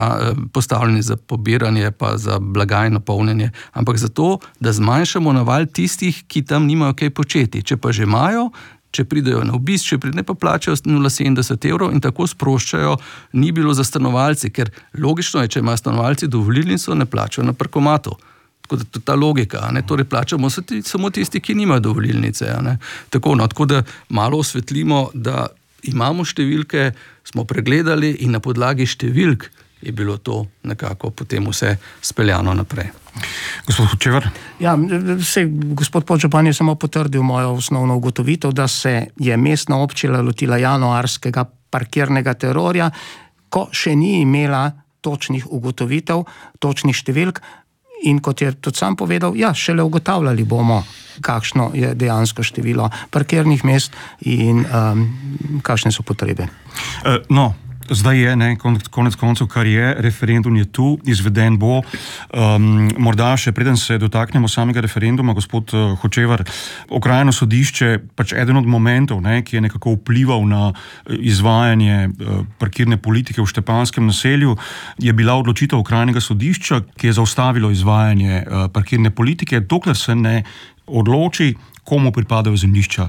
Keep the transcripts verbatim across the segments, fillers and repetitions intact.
postavljeni za pobiranje pa za blagajno polnjenje, ampak zato, da zmanjšamo naval tistih, ki tam nimajo kaj početi. Če pa že imajo, če pridejo na obisk, če pridejo, pa plačajo nula celih sedemdeset evrov in tako sproščajo, ni bilo za stanovalci, ker logično je, če imajo stanovalci dovolilnico, ne plačajo na parkomatu. Tako da ta logika, ne, torej plačamo samo tisti, ki nimajo dovolilnice, ne. Tako, no, tako da malo osvetlimo, da imamo številke, smo pregledali in na podlagi številk je bilo to nekako potem vse speljano naprej. Gospod Hočevar? Ja, se, gospod podžupan je samo potrdil mojo osnovno ugotovitev, da se je mestna občina lotila januarskega parkirnega terorja, ko še ni imela točnih ugotovitev, točnih številk. In kot je tudi sam povedal, ja, šele ugotavljali bomo, kakšno je dejansko število parkirnih mest in um, kakšne so potrebe. Uh, no, zdaj je, ne, konec, konec koncev, kar je, referendum je tu, izveden bo. Um, morda še preden se dotaknemo samega referenduma, gospod uh, Hočevar, okrajno sodišče, pač eden od momentov, ne, ki je nekako vplival na izvajanje uh, parkirne politike v Štepanjskem naselju, je bila odločitev okrajnega sodišča, ki je zaustavilo izvajanje uh, parkirne politike, dokler se ne odloči, komu pripadajo zemljišča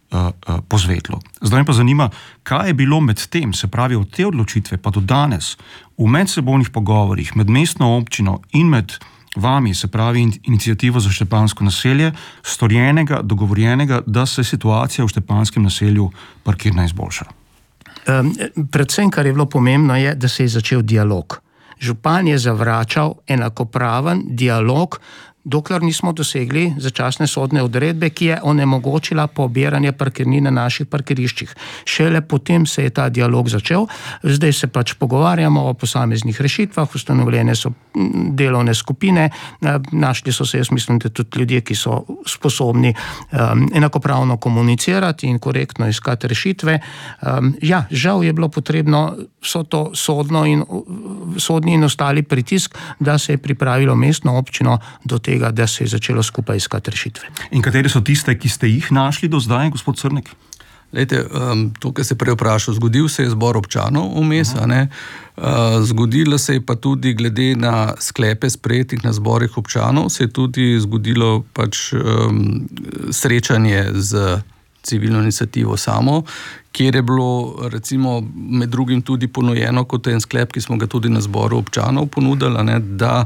po Svetlu. Zdaj me pa zanima, kaj je bilo med tem, se pravi od te odločitve pa do danes, v medsebojnih pogovorih med mestno občino in med vami, se pravi Inicijativo za Štepanjsko naselje, storjenega, dogovorjenega, da se situacija v Štepanjskem naselju parkirna izboljša. Um, predvsem, kar je bilo pomembno, je, da se je začel dialog. Župan je zavračal enakopraven dialog, dokler nismo dosegli začasne sodne odredbe, ki je onemogočila pobiranje parkirnine na naših parkiriščih. Šele potem se je ta dialog začel, zdaj se pač pogovarjamo o posameznih rešitvah, ustanovljene so delovne skupine, našli so se, jaz mislim, da tudi ljudje, ki so sposobni um, enakopravno komunicirati in korektno iskati rešitve. Um, ja, žal je bilo potrebno vso to sodno in, sodni in ostali pritisk, da se je pripravilo mestno občino do tega, da se je začelo skupaj iskati rešitve. In katere so tiste, ki ste jih našli do zdaj, gospod Crnek? Lejte, um, to, kar se prej vprašal, zgodil se je zbor občanov vmes, a ne? Uh, zgodilo se je pa tudi glede na sklepe sprejetih na zborih občanov, se je tudi zgodilo pač um, srečanje z civilno inicijativo samo, kjer je bilo recimo med drugim tudi ponujeno kot en sklep, ki smo ga tudi na zboru občanov ponudili, ne, da,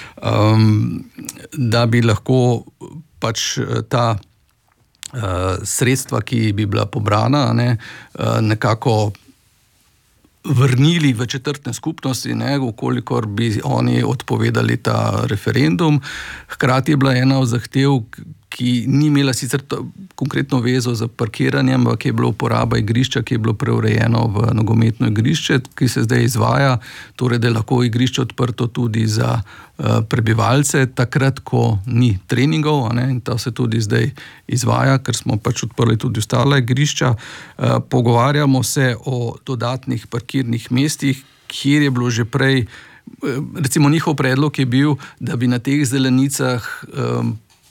um, da bi lahko pač ta uh, sredstva, ki bi bila pobrana, ne, uh, nekako vrnili v četrtne skupnosti, ne, ukolikor bi oni odpovedali ta referendum. Hkrati je bila ena od zahtev, ki ni imela sicer to, konkretno vezo za parkiranjem, ampak je bilo uporaba igrišča, ki je bilo preurejeno v nogometno igrišče, ki se zdaj izvaja, torej da je lahko igrišče odprto tudi za uh, prebivalce, takrat, ko ni treningov, ne, in to se tudi zdaj izvaja, ker smo pač odprli tudi ostala igrišča. Uh, pogovarjamo se o dodatnih parkirnih mestih, kjer je bilo že prej, uh, recimo njihov predlog je bil, da bi na teh zelenicah um,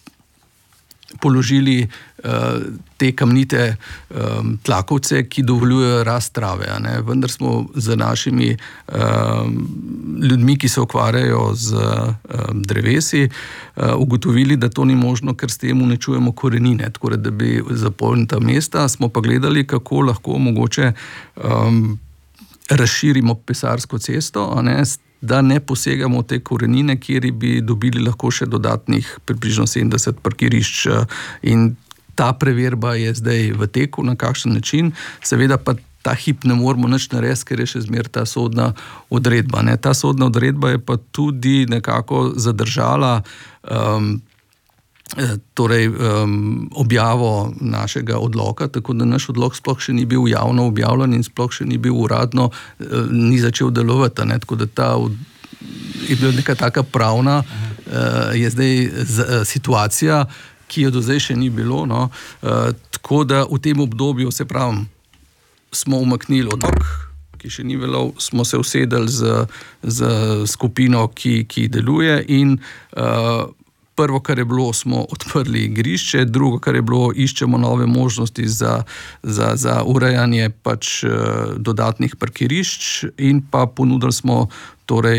položili uh, te kamnite um, tlakovce, ki dovoljujejo rast trave, a ne? Vendar smo z našimi um, ljudmi, ki se ukvarjajo z um, drevesi, uh, ugotovili, da to ni možno, ker s tem uničujemo korenine, tako da bi zapolnili ta mesta, smo pa gledali, kako lahko mogoče um, razširimo Pesarsko cesto, a ne, da ne posegamo v te korenine, kjer bi dobili lahko še dodatnih približno sedemdeset parkirišč, in ta preverba je zdaj v teku, na kakšen način. Seveda pa ta hip ne moramo nič narediti, ker je še zmer ta sodna odredba, ne. Ta sodna odredba je pa tudi nekako zadržala um, torej um, objavo našega odloka, tako da naš odlok sploh še ni bil javno objavljen in sploh še ni bil uradno, uh, ni začel delovati, ne? Tako da ta od, je bila neka taka pravna, uh, je zdaj z, uh, situacija, ki jo do zdaj še ni bilo, no? Uh, tako da v tem obdobju, se pravim, smo umaknili odlok, ki še ni veljal, smo se usedeli z, z skupino, ki, ki deluje, in uh, prvo, kar je bilo, smo odprli igrišče, drugo, kar je bilo, iščemo nove možnosti za, za, za urejanje pač dodatnih parkirišč, in pa ponudili smo torej